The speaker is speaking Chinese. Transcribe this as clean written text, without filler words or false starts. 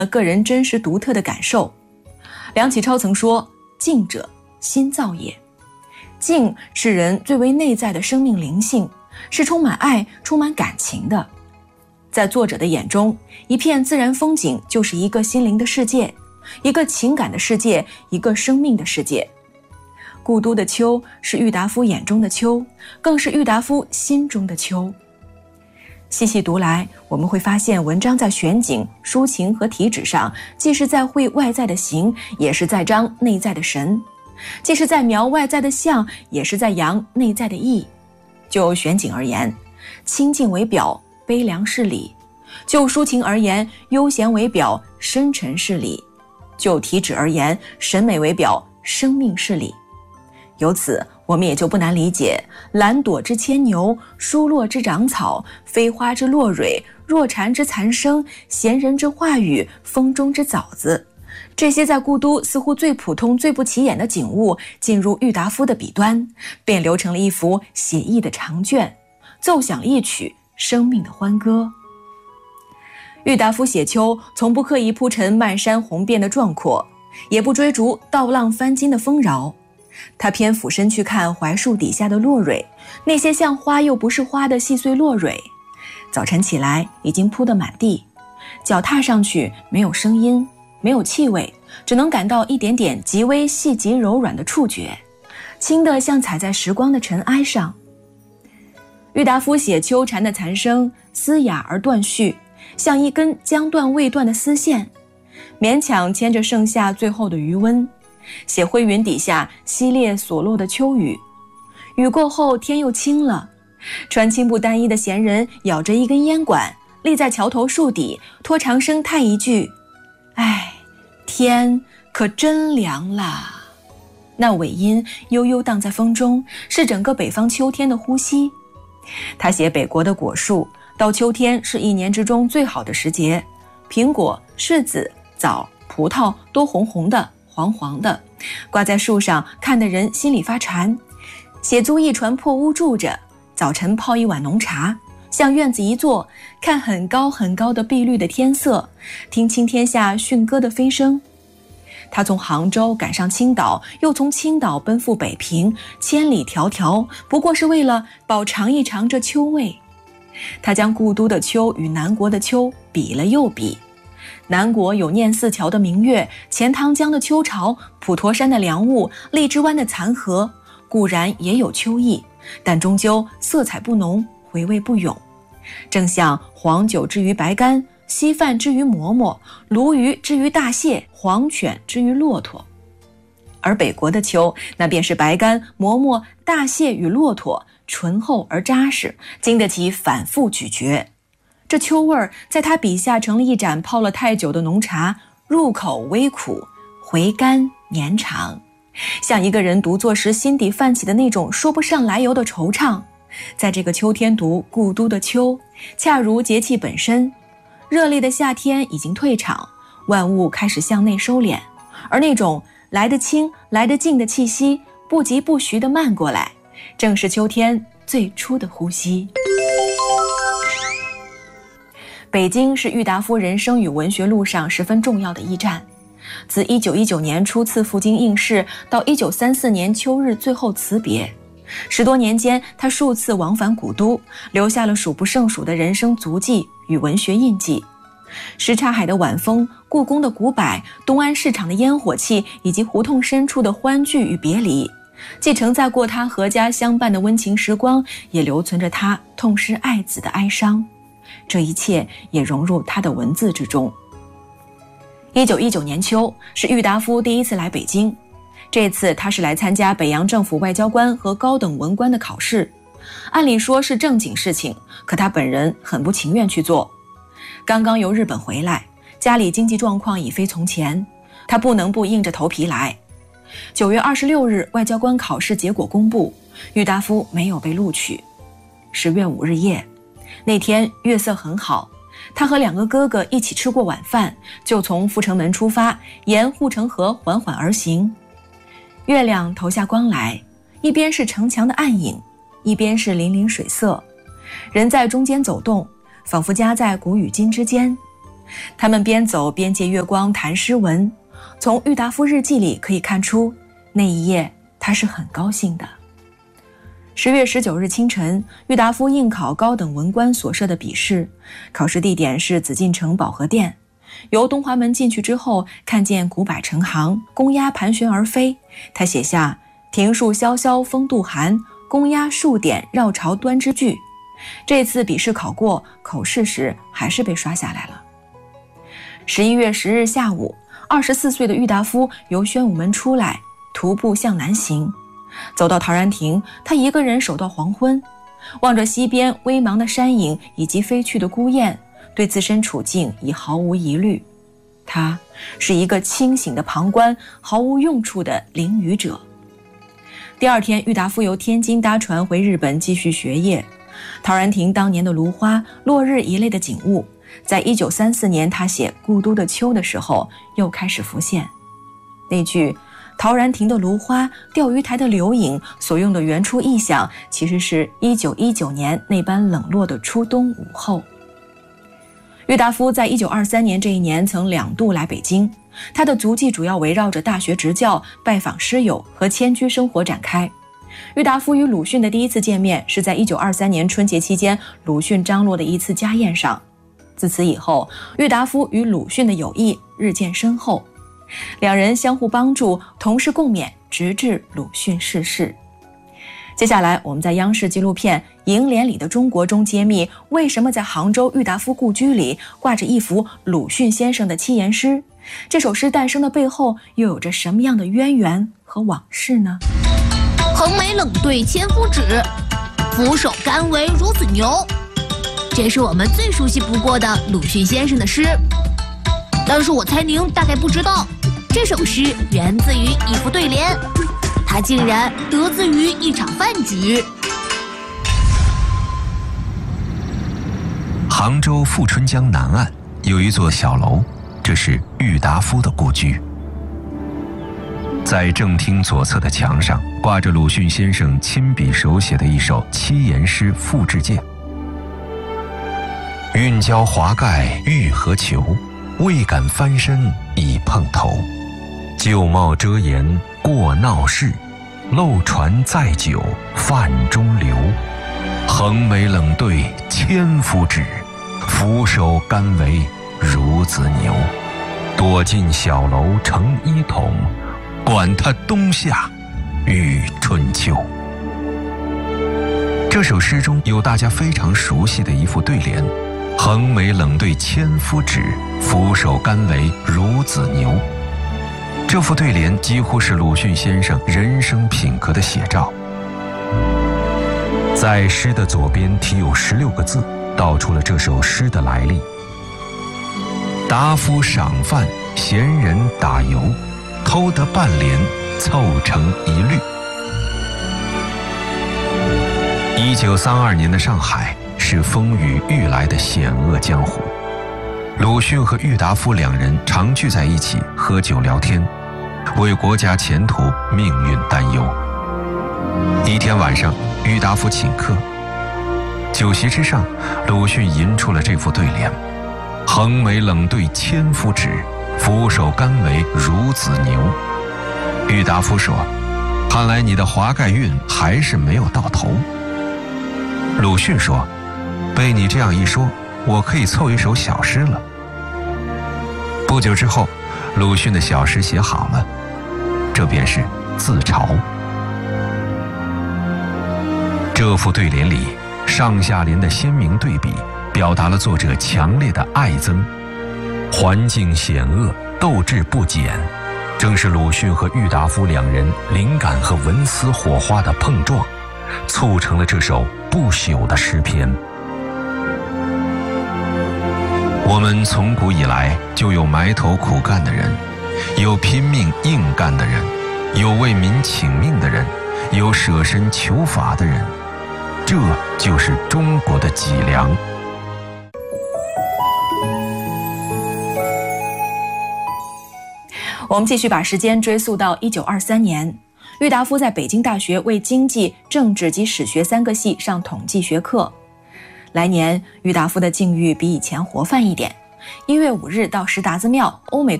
个人真实独特的感受。梁启超曾说：静者心造也。静是人最为内在的生命灵性，是充满爱、充满感情的。在作者的眼中，一片自然风景就是一个心灵的世界，一个情感的世界，一个生命的世界。故都的秋是郁达夫眼中的秋，更是郁达夫心中的秋。细细读来，我们会发现文章在选景、抒情和题旨上，既是在绘外在的形，也是在彰内在的神；既是在描外在的象，也是在扬内在的意。就选景而言，清静为表，悲凉是理；就抒情而言，悠闲为表，深沉是理；就题旨而言，审美为表，生命是理。由此，我们也就不难理解蓝朵之牵牛，疏落之长草，飞花之落蕊，若蝉之残声，闲人之话语，风中之枣子，这些在故都似乎最普通最不起眼的景物，进入郁达夫的笔端，便流成了一幅写意的长卷，奏响了一曲生命的欢歌。郁达夫写秋，从不刻意铺陈漫山红遍的壮阔，也不追逐倒浪翻金的丰饶，他偏俯身去看槐树底下的落蕊，那些像花又不是花的细碎落蕊，早晨起来已经铺得满地，脚踏上去没有声音，没有气味，只能感到一点点极微细极柔软的触觉，轻得像踩在时光的尘埃上。郁达夫写秋蝉的残声，嘶哑而断续，像一根将断未断的丝线，勉强牵着盛夏最后的余温，写灰云底下稀裂所落的秋雨。雨过后天又清了，穿青布单衣的闲人咬着一根烟管，立在桥头树底，拖长声叹一句：哎，天可真凉啦。那尾音悠悠荡在风中，是整个北方秋天的呼吸。他写北国的果树，到秋天是一年之中最好的时节，苹果、柿子、枣、葡萄都红红的黄黄的，挂在树上，看得人心里发馋。写租一船破屋住着，早晨泡一碗浓茶，向院子一坐，看很高很高的碧绿的天色，听青天下驯鸽的飞声。他从杭州赶上青岛，又从青岛奔赴北平，千里迢迢，不过是为了饱尝一尝这秋味。他将故都的秋与南国的秋比了又比，南国有念四桥的明月，钱塘江的秋潮，普陀山的凉雾，荔枝湾的残荷，固然也有秋意，但终究色彩不浓，回味不永。正像黄酒之于白干，稀饭之于馍馍，鲈鱼之于大蟹，黄犬之于骆驼。而北国的秋，那便是白干、馍馍、大蟹与骆驼，醇厚而扎实，经得起反复咀嚼。这秋味儿在他笔下成了一盏泡了太久的浓茶，入口微苦，回甘绵长，像一个人独坐时心底泛起的那种说不上来由的惆怅。在这个秋天读故都的秋，恰如节气本身。热烈的夏天已经退场，万物开始向内收敛，而那种来得轻来得静的气息，不疾不徐地漫过来，正是秋天最初的呼吸。北京是郁达夫人生与文学路上十分重要的驿站。自1919年初次赴京应试，到1934年秋日最后辞别，10多年间，他数次往返古都，留下了数不胜数的人生足迹与文学印记。什刹海的晚风，故宫的古柏，东安市场的烟火气，以及胡同深处的欢聚与别离，既承载过他阖家相伴的温情时光，也留存着他痛失爱子的哀伤。这一切也融入他的文字之中。1919年秋，是郁达夫第一次来北京。这次他是来参加北洋政府外交官和高等文官的考试，按理说是正经事情，可他本人很不情愿去做。刚刚由日本回来，家里经济状况已非从前，他不能不硬着头皮来。9月26日，外交官考试结果公布，郁达夫没有被录取。10月5日夜，那天月色很好，他和2个哥哥一起吃过晚饭，就从阜成门出发，沿护城河缓缓而行。月亮投下光来，一边是城墙的暗影，一边是粼粼水色，人在中间走动，仿佛夹在古与今之间。 他们边走边借月光谈诗文，从郁达夫日记里可以看出，那一夜他是很高兴的。10月19日清晨，郁达夫应考高等文官所设的笔试，考试地点是紫禁城保和殿。由东华门进去之后，看见古柏成行，公鸭盘旋而飞，他写下庭树萧萧风度寒，公鸭数点绕巢端之句。这次笔试考过，口试时还是被刷下来了。11月10日下午，24岁的郁达夫由宣武门出来，徒步向南行。走到陶然亭，他一个人守到黄昏，望着西边微茫的山影以及飞去的孤雁，对自身处境已毫无疑虑。他是一个清醒的旁观，毫无用处的淋雨者。第二天，郁达夫由天津搭船回日本继续学业。陶然亭当年的芦花、落日一类的景物，在1934年他写《故都的秋》的时候又开始浮现。那句陶然亭的芦花，钓鱼台的柳影所用的原初意象，其实是1919年那般冷落的初冬午后。郁达夫在1923年这一年曾2度来北京，他的足迹主要围绕着大学执教、拜访师友和迁居生活展开。郁达夫与鲁迅的第一次见面是在1923年春节期间鲁迅张罗的一次家宴上。自此以后，郁达夫与鲁迅的友谊日渐深厚，两人相互帮助，同事共勉，直至鲁迅逝世。接下来，我们在央视纪录片《楹联里的中国》中揭秘，为什么在杭州郁达夫故居里挂着一幅鲁迅先生的七言诗？这首诗诞生的背后又有着什么样的渊源和往事呢？ 横眉冷对千夫指，俯首甘为孺子牛。这是我们最熟悉不过的鲁迅先生的诗，但是我猜您大概不知道，这首诗源自于一副对联，它竟然得自于一场饭局。 杭州富春江南岸有一座小楼，这是郁达夫的故居。在正厅左侧的墙上挂着鲁迅先生亲笔手写的一首七言诗复制件：运交华盖欲何求，未敢翻身已碰头。旧帽遮颜过闹市，漏船载酒泛中流。横眉冷对千夫指，俯首甘为孺子牛。躲进小楼成一统，管他冬夏与春秋。这首诗中有大家非常熟悉的一副对联：横眉冷对千夫指，俯首甘为孺子牛。这副对联几乎是鲁迅先生人生品格的写照。在诗的左边题有16个字，道出了这首诗的来历：达夫赏饭，闲人打油，偷得半联，凑成一律。1932年的上海是风雨欲来的险恶江湖，鲁迅和郁达夫两人常聚在一起喝酒聊天，为国家前途命运担忧。一天晚上，郁达夫请客，酒席之上，鲁迅吟出了这副对联：横眉冷对千夫指，俯首甘为孺子牛。郁达夫说：看来你的华盖运还是没有到头。鲁迅说：被你这样一说，我可以凑一首小诗了。不久之后，鲁迅的小诗写好了，这便是自嘲。这副对联里上下联的鲜明对比，表达了作者强烈的爱憎。环境险恶，斗志不减，正是鲁迅和郁达夫两人灵感和文思火花的碰撞，促成了这首不朽的诗篇。我们从古以来就有埋头苦干的人，有拼命硬干的人，有为民请命的人，有舍身求法的人，这就是中国的脊梁。 我们继续把时间追溯到1923年，郁达夫在北京大学为经济、政治及史学3个系上统计学课。来年，郁达夫的境遇比以前活泛一点， 1月5日到石达子庙欧美